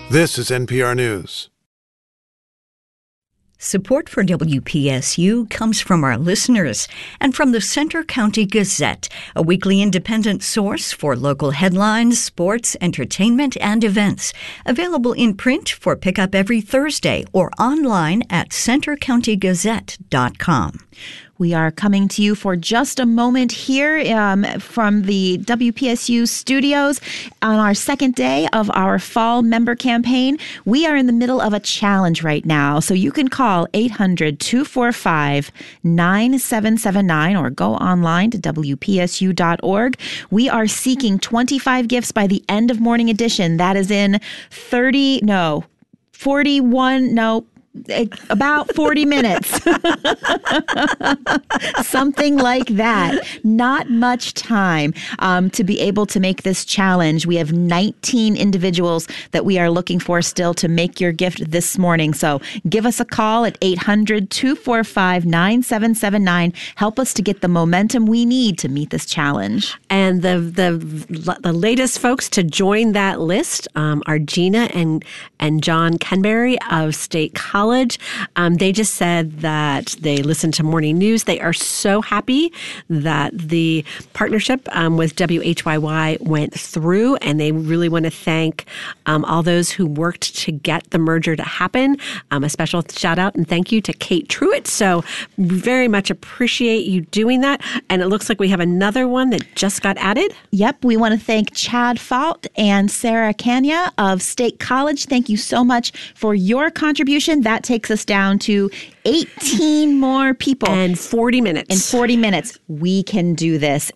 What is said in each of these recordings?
This is NPR News. Support for WPSU comes from our listeners and from the Centre County Gazette, a weekly independent source for local headlines, sports, entertainment, and events. Available in print for pickup every Thursday or online at centercountygazette.com. We are coming to you for just a moment here from the WPSU studios on our second day of our fall member campaign. We are in the middle of a challenge right now, so you can call 800-245-9779 or go online to WPSU.org. We are seeking 25 gifts by the end of Morning Edition. That is in about 40 minutes. Something like that. Not much time to be able to make this challenge. We have 19 individuals that we are looking for still to make your gift this morning. So give us a call at 800-245-9779. Help us to get the momentum we need to meet this challenge. And the latest folks to join that list are Gina and John Kenberry of State College. They just said that they listened to morning news. They are so happy that the partnership with WHYY went through, and they really want to thank all those who worked to get the merger to happen. A special shout out and thank you to Kate Truitt. So very much appreciate you doing that. And it looks like we have another one that just got added. Yep. We want to thank Chad Fault and Sarah Kanya of State College. Thank you so much for your contribution. That takes us down to 18 more people. And 40 minutes. In 40 minutes. We can do this.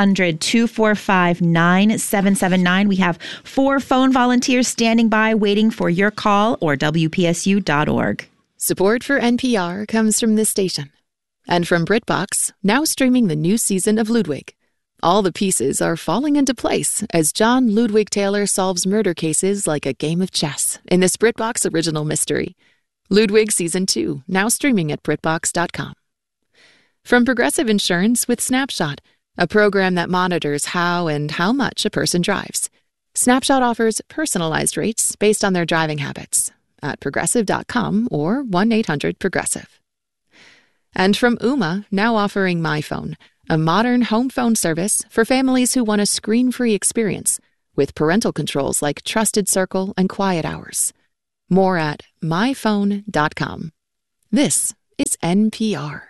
800-245-9779. We have 4 phone volunteers standing by waiting for your call or WPSU.org. Support for NPR comes from this station. And from BritBox, now streaming the new season of Ludwig. All the pieces are falling into place as John Ludwig Taylor solves murder cases like a game of chess in this BritBox original mystery. Ludwig Season 2, now streaming at BritBox.com. From Progressive Insurance with Snapshot, a program that monitors how and how much a person drives. Snapshot offers personalized rates based on their driving habits at Progressive.com or 1-800-PROGRESSIVE. And from Ooma, now offering MyPhone, a modern home phone service for families who want a screen-free experience with parental controls like Trusted Circle and Quiet Hours. More at myphone.com. This is NPR.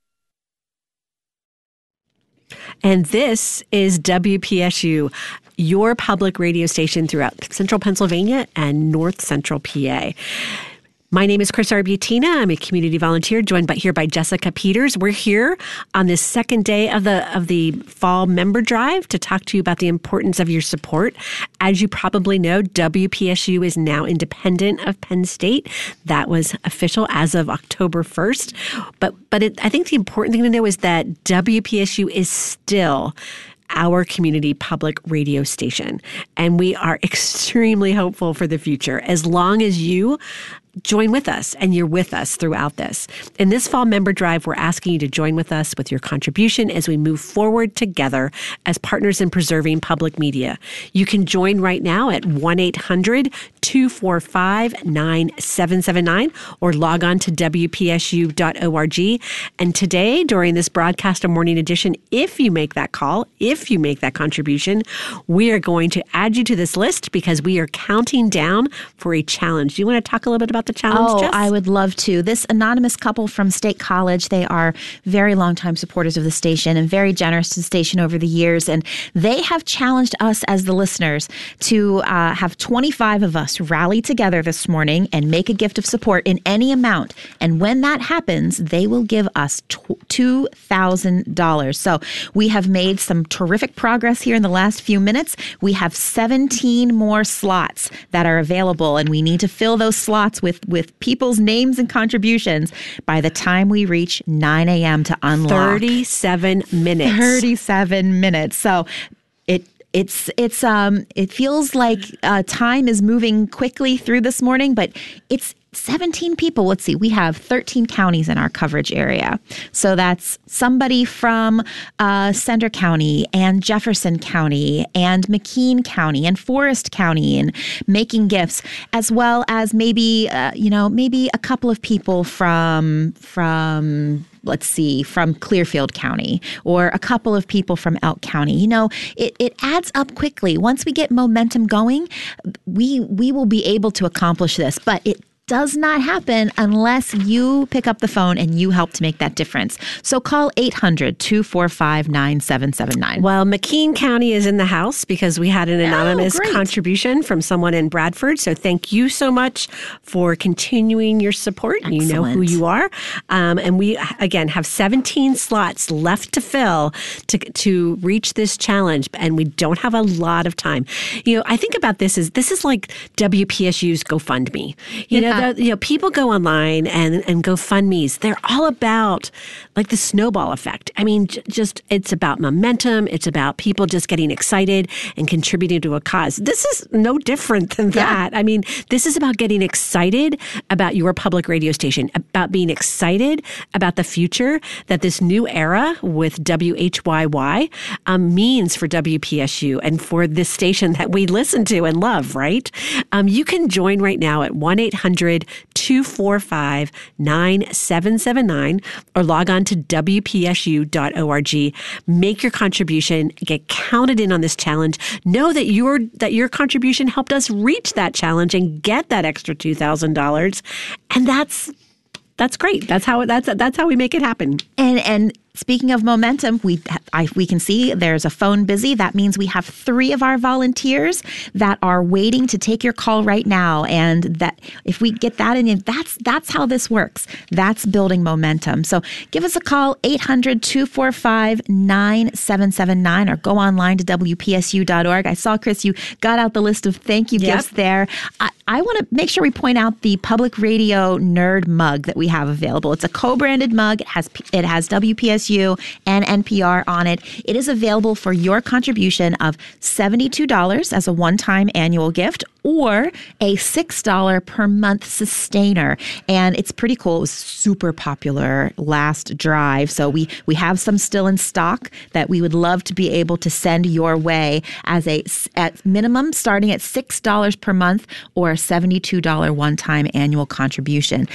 And this is WPSU, your public radio station throughout central Pennsylvania and north central PA. My name is Chris Arbutina. I'm a community volunteer joined here by Jessica Peters. We're here on this second day of the fall member drive to talk to you about the importance of your support. As you probably know, WPSU is now independent of Penn State. That was official as of October 1st. But I think the important thing to know is that WPSU is still our community public radio station. And we are extremely hopeful for the future as long as you join with us and you're with us throughout this. In this fall member drive, we're asking you to join with us with your contribution as we move forward together as partners in preserving public media. You can join right now at 1-800-245-9779 or log on to WPSU.org. And today, during this broadcast of Morning Edition, if you make that call, if you make that contribution, we are going to add you to this list because we are counting down for a challenge. Do you want to talk a little bit about the challenge, Jess? I would love to. This anonymous couple from State College, they are very longtime supporters of the station and very generous to the station over the years. And they have challenged us as the listeners to have 25 of us rally together this morning and make a gift of support in any amount. And when that happens, they will give us $2,000. So we have made some terrific progress here in the last few minutes. We have 17 more slots that are available, and we need to fill those slots with people's names and contributions by the time we reach 9 a.m. to unlock. 37 minutes. 37 minutes. So It feels like time is moving quickly through this morning, but it's 17 people. Let's see. We have 13 counties in our coverage area. So that's somebody from Center County and Jefferson County and McKean County and Forest County and making gifts, as well as maybe a couple of people from Clearfield County or a couple of people from Elk County. It adds up quickly. Once we get momentum going, we will be able to accomplish this, but it does not happen unless you pick up the phone and you help to make that difference. So call 800-245-9779. Well, McKean County is in the house because we had an anonymous contribution from someone in Bradford. So thank you so much for continuing your support. Excellent. You know who you are. And we, again, have 17 slots left to fill to reach this challenge. And we don't have a lot of time. I think about this is like WPSU's GoFundMe. People go online and GoFundMe's. They're all about like the snowball effect. I mean, it's about momentum. It's about people just getting excited and contributing to a cause. This is no different than that. I mean, this is about getting excited about your public radio station, about being excited about the future that this new era with WHYY means for WPSU and for this station that we listen to and love, right? You can join right now at 1-800-245-9779 or log on to WPSU.org. Make your contribution, get counted in on this challenge. Know that your contribution helped us reach that challenge and get that extra $2,000. And that's great. That's how we make it happen. And speaking of momentum, we can see there's a phone busy. That means we have 3 of our volunteers that are waiting to take your call right now. And that if we get that in, that's how this works. That's building momentum. So give us a call, 800-245-9779, or go online to WPSU.org. I saw, Chris, you got out the list of thank you gifts there. I want to make sure we point out the Public Radio Nerd mug that we have available. It's a co-branded mug. It has WPSU and NPR on it. It is available for your contribution of $72 as a one-time annual gift or a $6 per month sustainer. And it's pretty cool. It was super popular last drive. So we have some still in stock that we would love to be able to send your way at minimum starting at $6 per month or a $72 one-time annual contribution.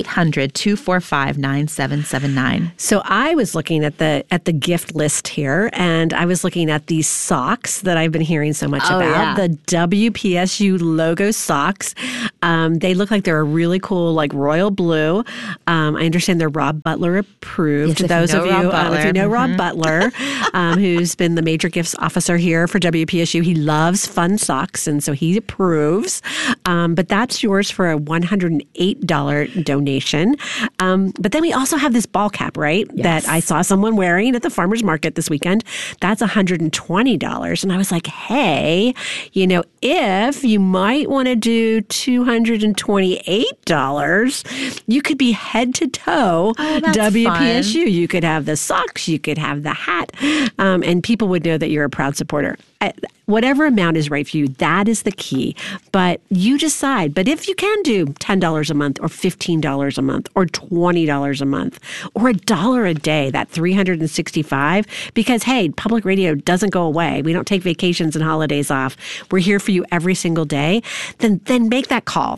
800-245-9779. So I was looking at the gift list here, and I was looking at these socks that I've been hearing so much about. Yeah. The WPSU logo socks. They look like they're a really cool, like royal blue. I understand they're Rob Butler approved. Yes, Those of you, if you know mm-hmm. Rob Butler, who's been the major gifts officer here for WPSU, he loves fun socks, and so he approves. But that's yours for a $108 donation. But then we also have this ball cap, right? Yes. That I saw someone wearing at the farmer's market this weekend. That's $120. And I was like, hey, if you might want to do $228, you could be head to toe WPSU. Fun. You could have the socks, you could have the hat, and people would know that you're a proud supporter. Whatever amount is right for you, that is the key. But you decide. But if you can do $10 a month or $15 a month or $20 a month or $1 a day, that $365, because, hey, public radio doesn't go away. We don't take vacations and holidays off. We're here for you every single day. Then make that call,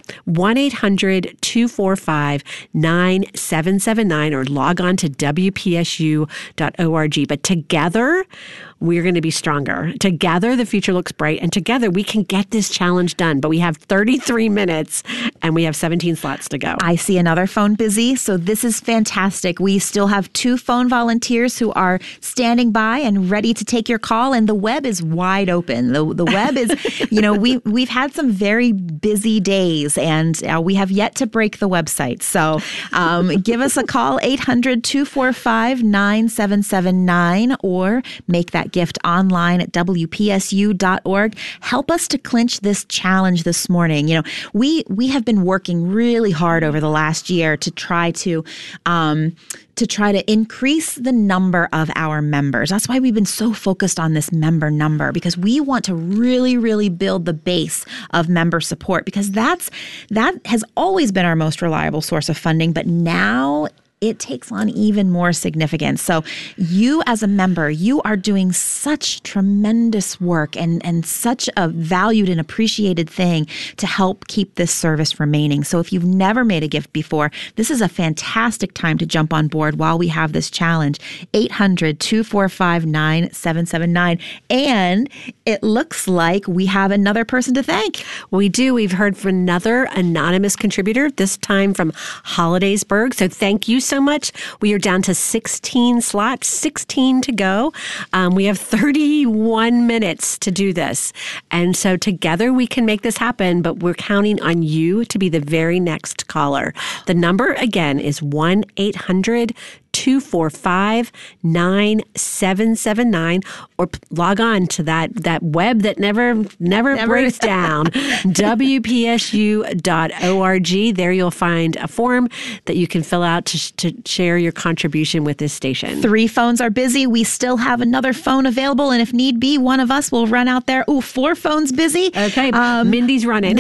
1-800-245-9779 or log on to WPSU.org. But together, we're going to be stronger. Together, the future looks bright, and together we can get this challenge done. But we have 33 minutes, and we have 17 slots to go. I see another phone busy, so this is fantastic. We still have 2 phone volunteers who are standing by and ready to take your call, and the web is wide open. The web is, we've had some very busy days, and we have yet to break the website. So give us a call, 800-245-9779, or make that gift online at WPSU.org. Help us to clinch this challenge this morning. We have been been working really hard over the last year to try to increase the number of our members. That's why we've been so focused on this member number, because we want to really, really build the base of member support, because that has always been our most reliable source of funding, but now it takes on even more significance. So you as a member, you are doing such tremendous work and such a valued and appreciated thing to help keep this service remaining. So if you've never made a gift before, this is a fantastic time to jump on board while we have this challenge. 800-245-9779. And it looks like we have another person to thank. We do. We've heard from another anonymous contributor, this time from Hollidaysburg. So thank you so much. We are down to 16 slots, 16 to go. We have 31 minutes to do this. And so together we can make this happen, but we're counting on you to be the very next caller. The number again is 1-800-245-9779, or log on to that web that never breaks down, WPSU.org. There you'll find a form that you can fill out to share your contribution with this station. 3 phones are busy. We still have another phone available, and if need be, one of us will run out there. 4 phones busy. Okay, Mindy's running.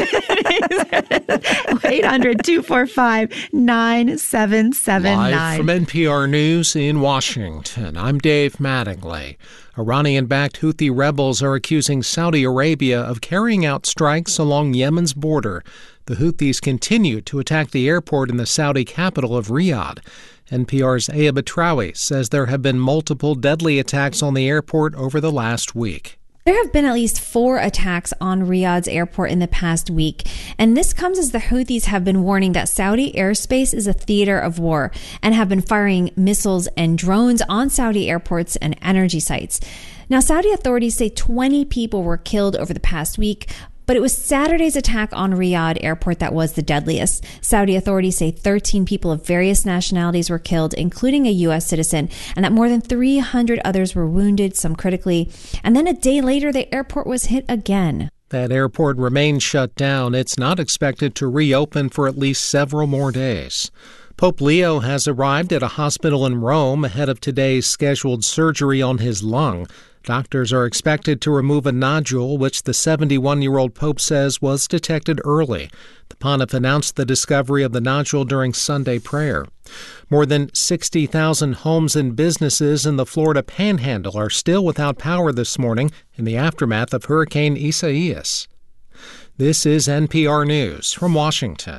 800-245-9779. Live from NPR News in Washington, I'm Dave Mattingly. Iranian-backed Houthi rebels are accusing Saudi Arabia of carrying out strikes along Yemen's border. The Houthis continue to attack the airport in the Saudi capital of Riyadh. NPR's Aya Batrawi says there have been multiple deadly attacks on the airport over the last week. There have been at least 4 attacks on Riyadh's airport in the past week, and this comes as the Houthis have been warning that Saudi airspace is a theater of war and have been firing missiles and drones on Saudi airports and energy sites. Now, Saudi authorities say 20 people were killed over the past week, but it was Saturday's attack on Riyadh airport that was the deadliest. Saudi authorities say 13 people of various nationalities were killed, including a U.S. citizen, and that more than 300 others were wounded, some critically. And then a day later, the airport was hit again. That airport remains shut down. It's not expected to reopen for at least several more days. Pope Leo has arrived at a hospital in Rome ahead of today's scheduled surgery on his lung. Doctors are expected to remove a nodule, which the 71-year-old Pope says was detected early. The pontiff announced the discovery of the nodule during Sunday prayer. More than 60,000 homes and businesses in the Florida Panhandle are still without power this morning in the aftermath of Hurricane Isaias. This is NPR News from Washington.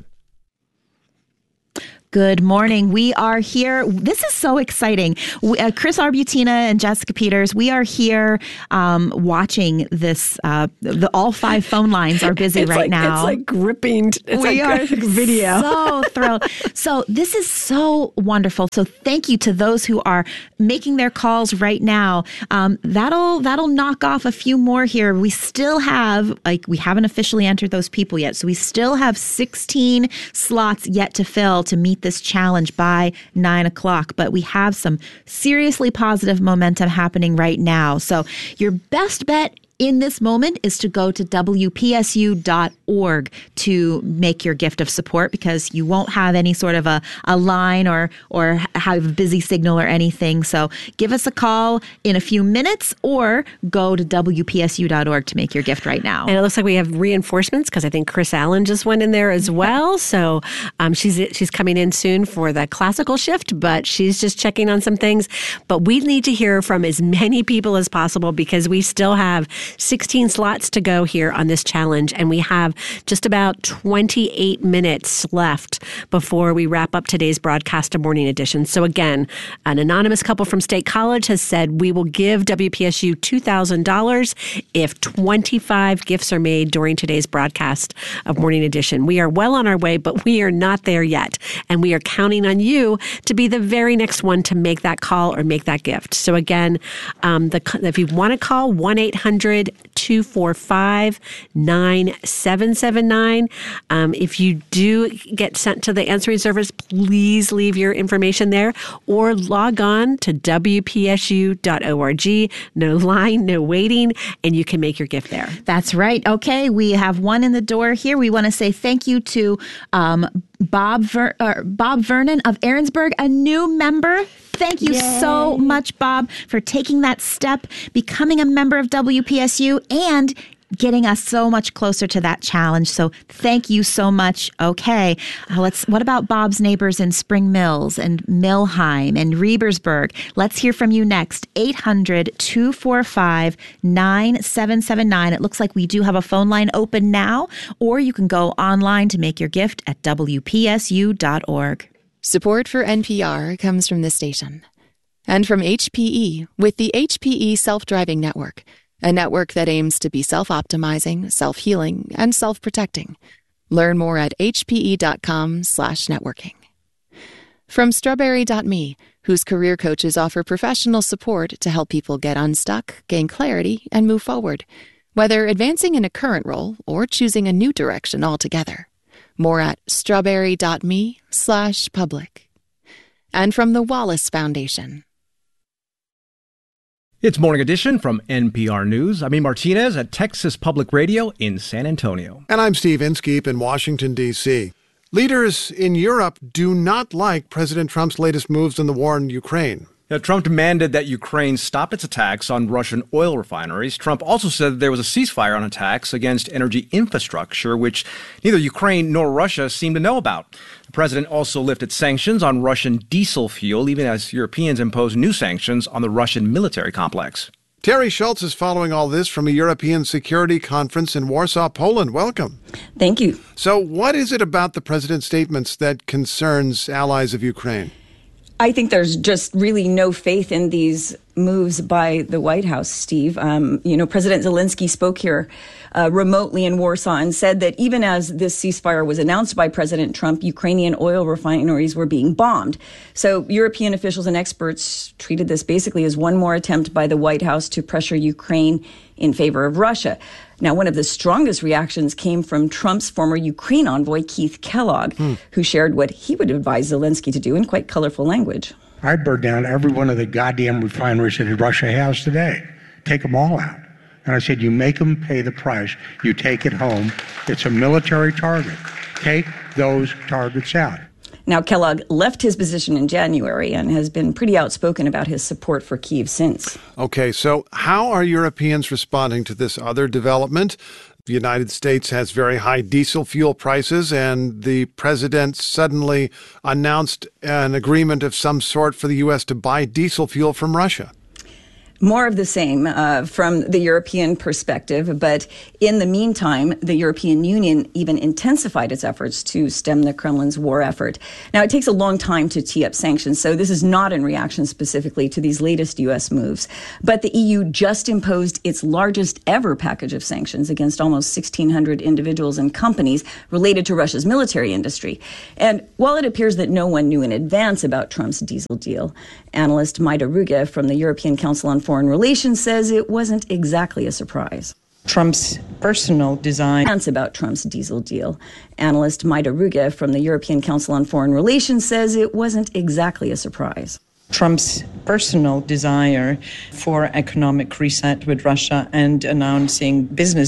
Good morning. We are here. This is so exciting. Chris Arbutina and Jessica Peters, we are here watching this. All 5 phone lines are busy now. It's like gripping. We are video. So thrilled. So this is so wonderful. So thank you to those who are making their calls right now. That'll knock off a few more here. We still have, we haven't officially entered those people yet. So we still have 16 slots yet to fill to meet this challenge by 9 o'clock, but we have some seriously positive momentum happening right now. So your best bet in this moment is to go to WPSU.org to make your gift of support, because you won't have any sort of a line or have a busy signal or anything. So give us a call in a few minutes or go to WPSU.org to make your gift right now. And it looks like we have reinforcements, because I think Chris Allen just went in there as well. So she's coming in soon for the classical shift, but she's just checking on some things. But we need to hear from as many people as possible, because we still have 16 slots to go here on this challenge, and we have just about 28 minutes left before we wrap up today's broadcast of Morning Edition. So again, an anonymous couple from State College has said we will give WPSU $2,000 if 25 gifts are made during today's broadcast of Morning Edition. We are well on our way, but we are not there yet, and we are counting on you to be the very next one to make that call or make that gift. So again, if you want to call, 1-800 800-245-9779. If you do get sent to the answering service, please leave your information there or log on to WPSU.org. No line, no waiting, and you can make your gift there. That's right. Okay, we have one in the door here. We want to say thank you to Bob Vernon of Aaronsburg, a new member. Thank you so much, Bob, for taking that step, becoming a member of WPSU, and getting us so much closer to that challenge. So thank you so much. Okay, what about Bob's neighbors in Spring Mills and Millheim and Rebersburg? Let's hear from you next. 800-245-9779. It looks like we do have a phone line open now, or you can go online to make your gift at WPSU.org. Support for NPR comes from this station and from HPE with the HPE Self-Driving Network, a network that aims to be self-optimizing, self-healing, and self-protecting. Learn more at hpe.com/networking. From Strawberry.me, whose career coaches offer professional support to help people get unstuck, gain clarity, and move forward, whether advancing in a current role or choosing a new direction altogether. More at strawberry.me/public. And from the Wallace Foundation. It's Morning Edition from NPR News. I'm Ian Martinez at Texas Public Radio in San Antonio. And I'm Steve Inskeep in Washington, D.C. Leaders in Europe do not like President Trump's latest moves in the war in Ukraine. Trump demanded that Ukraine stop its attacks on Russian oil refineries. Trump also said that there was a ceasefire on attacks against energy infrastructure, which neither Ukraine nor Russia seem to know about. The president also lifted sanctions on Russian diesel fuel, even as Europeans impose new sanctions on the Russian military complex. Terry Schultz is following all this from a European security conference in Warsaw, Poland. Welcome. Thank you. So what is it about the president's statements that concerns allies of Ukraine? I think there's just really no faith in these moves by the White House, Steve. President Zelensky spoke here remotely in Warsaw and said that even as this ceasefire was announced by President Trump, Ukrainian oil refineries were being bombed. So European officials and experts treated this basically as one more attempt by the White House to pressure Ukraine in favor of Russia. Now, one of the strongest reactions came from Trump's former Ukraine envoy, Keith Kellogg, who shared what he would advise Zelensky to do in quite colorful language. I'd burn down every one of the goddamn refineries that Russia has today. Take them all out. And I said, you make them pay the price. You take it home. It's a military target. Take those targets out. Now, Kellogg left his position in January and has been pretty outspoken about his support for Kyiv since. Okay, so how are Europeans responding to this other development? The United States has very high diesel fuel prices, and the president suddenly announced an agreement of some sort for the U.S. to buy diesel fuel from Russia. More of the same from the European perspective. But in the meantime, the European Union even intensified its efforts to stem the Kremlin's war effort. Now, it takes a long time to tee up sanctions, so this is not in reaction specifically to these latest U.S. moves. But the EU just imposed its largest ever package of sanctions against almost 1,600 individuals and companies related to Russia's military industry. And while it appears that no one knew in advance about Trump's diesel deal, analyst Maida Ruge from the European Council on Foreign Relations says it wasn't exactly a surprise. Trump's personal design. About Trump's diesel deal. Analyst Maida Ruge from the European Council on Foreign Relations says it wasn't exactly a surprise. Trump's personal desire for economic reset with Russia and announcing business